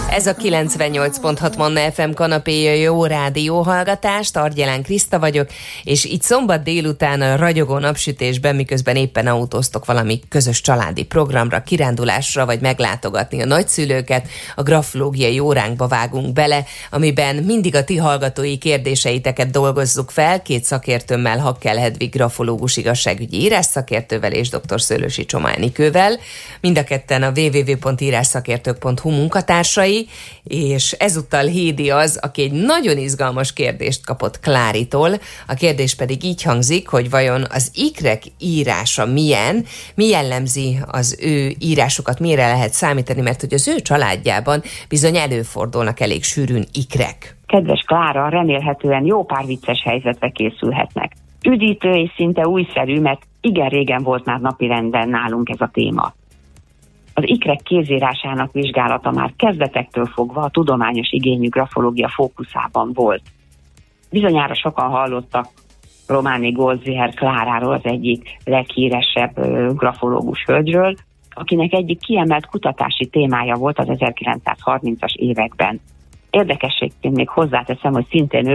Ez a 98.6 Manna FM kanapéja, jó rádióhallgatást, Argyelán Kriszta vagyok, és itt szombat délután a ragyogó napsütésben, miközben éppen autóztok valami közös családi programra, kirándulásra, vagy meglátogatni a nagyszülőket, a grafológiai óránkba vágunk bele, amiben mindig a ti hallgatói kérdéseiteket dolgozzuk fel, két szakértőmmel, Hakkel Hedvig grafológus igazságügyi írásszakértővel és dr. Szőlősi Csoma Enikővel, mind a ketten a www.írásszakértők.hu munkatársai, és ezúttal Hédi az, aki egy nagyon izgalmas kérdést kapott Klárítól. A kérdés pedig így hangzik, hogy vajon az ikrek írása milyen, mi jellemzi az ő írásukat, mire lehet számítani, mert hogy az ő családjában bizony előfordulnak elég sűrűn ikrek. Kedves Klára, remélhetően jó pár vicces helyzetre készülhetnek. Üdítő és szinte újszerű, mert igen régen volt már napirenden nálunk ez a téma. Az ikrek kézírásának vizsgálata már kezdetektől fogva a tudományos igényű grafológia fókuszában volt. Bizonyára sokan hallottak Románi Goldziher Kláráról, az egyik leghíresebb grafológus hölgyről, akinek egyik kiemelt kutatási témája volt az 1930-as években. Érdekességként még hozzáteszem, hogy szintén